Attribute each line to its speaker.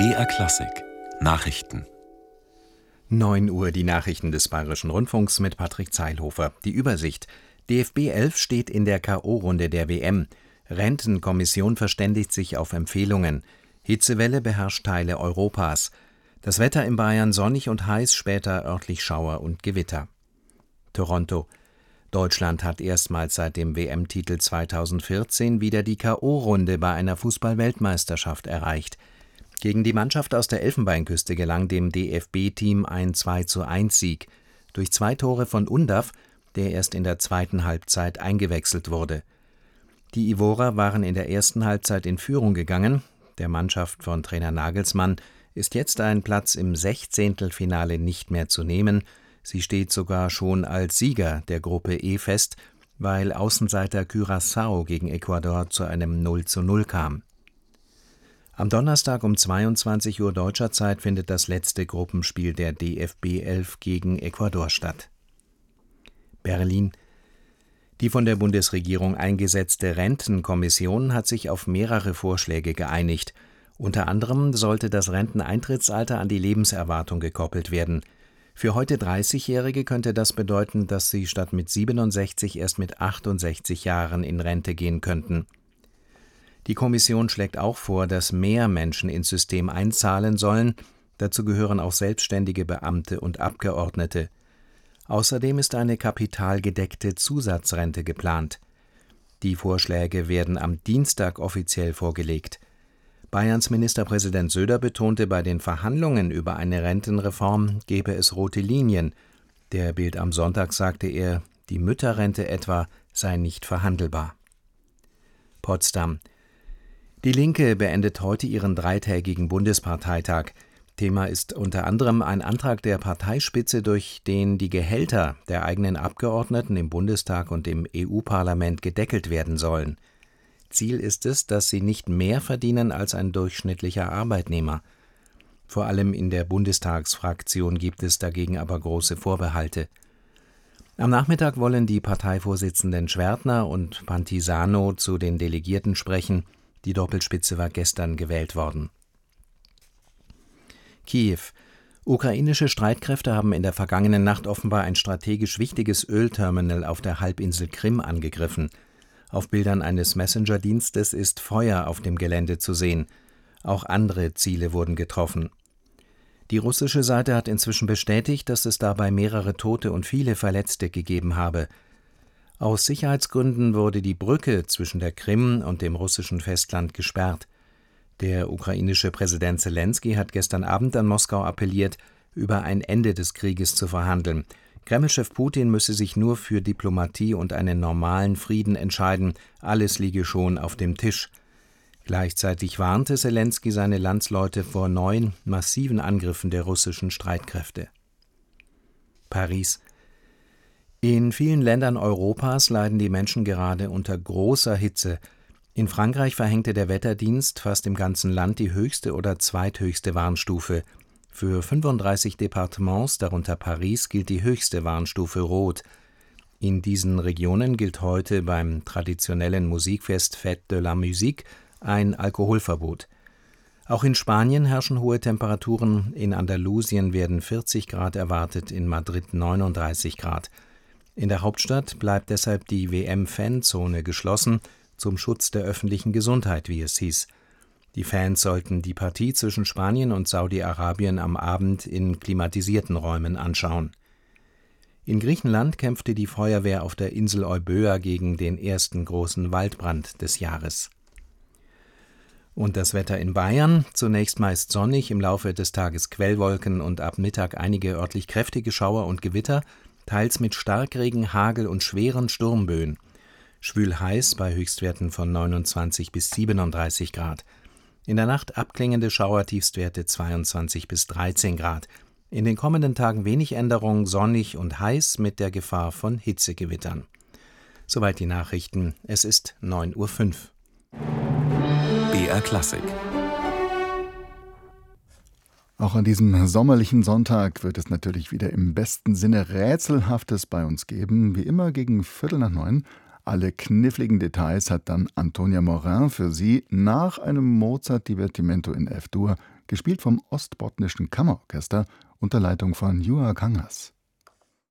Speaker 1: BR Klassik Nachrichten.
Speaker 2: 9 Uhr die Nachrichten des Bayerischen Rundfunks mit Patrick Zeilhofer. Die Übersicht: DFB 11 steht in der K.O.-Runde der WM. Rentenkommission verständigt sich auf Empfehlungen. Hitzewelle beherrscht Teile Europas. Das Wetter in Bayern sonnig und heiß, später örtlich Schauer und Gewitter. Toronto: Deutschland hat erstmals seit dem WM-Titel 2014 wieder die K.O.-Runde bei einer Fußball-Weltmeisterschaft erreicht. Gegen die Mannschaft aus der Elfenbeinküste gelang dem DFB-Team ein 2:1-Sieg durch 2 Tore von Undav, der erst in der zweiten Halbzeit eingewechselt wurde. Die Ivorer waren in der ersten Halbzeit in Führung gegangen. Der Mannschaft von Trainer Nagelsmann ist jetzt ein Platz im Sechzehntelfinale nicht mehr zu nehmen. Sie steht sogar schon als Sieger der Gruppe E fest, weil Außenseiter Curaçao gegen Ecuador zu einem 0:0 kam. Am Donnerstag um 22 Uhr deutscher Zeit findet das letzte Gruppenspiel der DFB 11 gegen Ecuador statt. Berlin: Die von der Bundesregierung eingesetzte Rentenkommission hat sich auf mehrere Vorschläge geeinigt. Unter anderem sollte das Renteneintrittsalter an die Lebenserwartung gekoppelt werden. Für heute 30-Jährige könnte das bedeuten, dass sie statt mit 67 erst mit 68 Jahren in Rente gehen könnten. Die Kommission schlägt auch vor, dass mehr Menschen ins System einzahlen sollen. Dazu gehören auch selbstständige Beamte und Abgeordnete. Außerdem ist eine kapitalgedeckte Zusatzrente geplant. Die Vorschläge werden am Dienstag offiziell vorgelegt. Bayerns Ministerpräsident Söder betonte, bei den Verhandlungen über eine Rentenreform gebe es rote Linien. Der Bild am Sonntag sagte er, die Mütterrente etwa sei nicht verhandelbar. Potsdam: Die Linke beendet heute ihren 3-tägigen Bundesparteitag. Thema ist unter anderem ein Antrag der Parteispitze, durch den die Gehälter der eigenen Abgeordneten im Bundestag und im EU-Parlament gedeckelt werden sollen. Ziel ist es, dass sie nicht mehr verdienen als ein durchschnittlicher Arbeitnehmer. Vor allem in der Bundestagsfraktion gibt es dagegen aber große Vorbehalte. Am Nachmittag wollen die Parteivorsitzenden Schwertner und Pantisano zu den Delegierten sprechen. Die Doppelspitze war gestern gewählt worden. Kiew: Ukrainische Streitkräfte haben in der vergangenen Nacht offenbar ein strategisch wichtiges Ölterminal auf der Halbinsel Krim angegriffen. Auf Bildern eines Messenger-Dienstes ist Feuer auf dem Gelände zu sehen. Auch andere Ziele wurden getroffen. Die russische Seite hat inzwischen bestätigt, dass es dabei mehrere Tote und viele Verletzte gegeben habe. Aus Sicherheitsgründen wurde die Brücke zwischen der Krim und dem russischen Festland gesperrt. Der ukrainische Präsident Selenskyj hat gestern Abend an Moskau appelliert, über ein Ende des Krieges zu verhandeln. Kreml-Chef Putin müsse sich nur für Diplomatie und einen normalen Frieden entscheiden, alles liege schon auf dem Tisch. Gleichzeitig warnte Selenskyj seine Landsleute vor neuen, massiven Angriffen der russischen Streitkräfte. Paris: In vielen Ländern Europas leiden die Menschen gerade unter großer Hitze. In Frankreich verhängte der Wetterdienst fast im ganzen Land die höchste oder zweithöchste Warnstufe. Für 35 Departements, darunter Paris, gilt die höchste Warnstufe Rot. In diesen Regionen gilt heute beim traditionellen Musikfest Fête de la Musique ein Alkoholverbot. Auch in Spanien herrschen hohe Temperaturen. In Andalusien werden 40 Grad erwartet, in Madrid 39 Grad. In der Hauptstadt bleibt deshalb die WM-Fanzone geschlossen, zum Schutz der öffentlichen Gesundheit, wie es hieß. Die Fans sollten die Partie zwischen Spanien und Saudi-Arabien am Abend in klimatisierten Räumen anschauen. In Griechenland kämpfte die Feuerwehr auf der Insel Euböa gegen den ersten großen Waldbrand des Jahres. Und das Wetter in Bayern: Zunächst meist sonnig, im Laufe des Tages Quellwolken und ab Mittag einige örtlich kräftige Schauer und Gewitter, teils mit Starkregen, Hagel und schweren Sturmböen. Schwül heiß bei Höchstwerten von 29 bis 37 Grad. In der Nacht abklingende Schauertiefstwerte 22 bis 13 Grad. In den kommenden Tagen wenig Änderung, sonnig und heiß mit der Gefahr von Hitzegewittern. Soweit die Nachrichten. Es ist 9:05 Uhr.
Speaker 1: BR Klassik.
Speaker 3: Auch an diesem sommerlichen Sonntag wird es natürlich wieder im besten Sinne Rätselhaftes bei uns geben. Wie immer gegen 8:45 Alle kniffligen Details hat dann Antonia Morin für Sie nach einem Mozart-Divertimento in F-Dur, gespielt vom Ostbotnischen Kammerorchester unter Leitung von Juha Kangas.